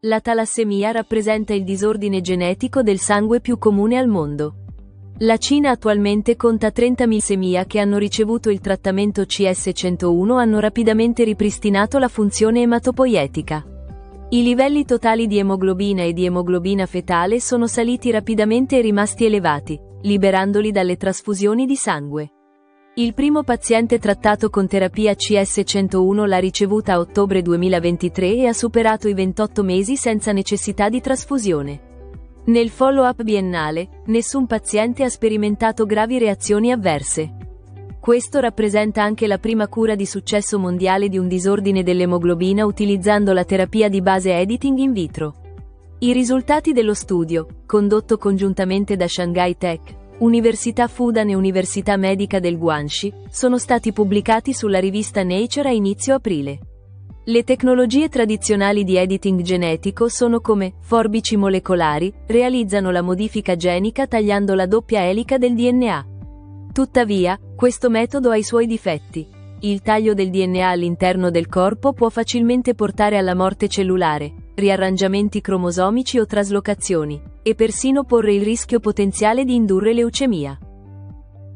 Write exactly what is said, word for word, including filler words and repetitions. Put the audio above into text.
La talassemia rappresenta il disordine genetico del sangue più comune al mondo. La Cina attualmente conta trentamila talassemia che hanno ricevuto il trattamento C S centouno hanno rapidamente ripristinato la funzione ematopoietica. I livelli totali di emoglobina e di emoglobina fetale sono saliti rapidamente e rimasti elevati, liberandoli dalle trasfusioni di sangue. Il primo paziente trattato con terapia C S centouno l'ha ricevuta a ottobre duemilaventitré e ha superato i ventotto mesi senza necessità di trasfusione. Nel follow-up biennale, nessun paziente ha sperimentato gravi reazioni avverse. Questo rappresenta anche la prima cura di successo mondiale di un disordine dell'emoglobina utilizzando la terapia di base editing in vitro. I risultati dello studio, condotto congiuntamente da Shanghai Tech, Università Fudan e Università Medica del Guangxi, sono stati pubblicati sulla rivista Nature a inizio aprile. Le tecnologie tradizionali di editing genetico sono come forbici molecolari, realizzano la modifica genica tagliando la doppia elica del D N A. Tuttavia, questo metodo ha i suoi difetti. Il taglio del D N A all'interno del corpo può facilmente portare alla morte cellulare, riarrangiamenti cromosomici o traslocazioni, e persino porre il rischio potenziale di indurre leucemia.